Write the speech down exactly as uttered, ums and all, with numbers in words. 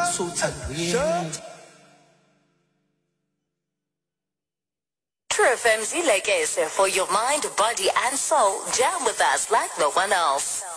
so tired. True F M Zilekese for your mind, body, and soul. Jam with us like no one else.